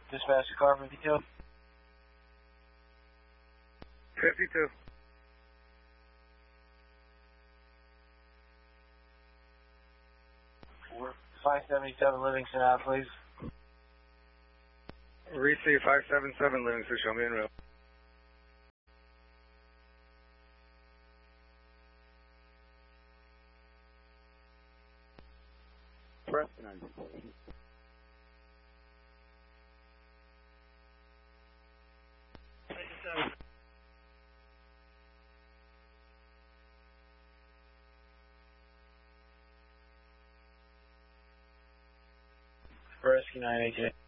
Dispatch to car 52. 52. 577 Livingston out, please. Receive 577 Livingston, show me en route. Preston on station. Rescue 988.